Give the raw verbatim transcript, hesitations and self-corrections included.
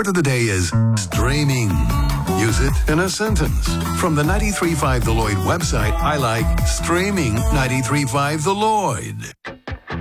word of the day is streaming. Use it in a sentence. From the ninety-three point five The Lloyd website, I like streaming ninety-three point five The Lloyd.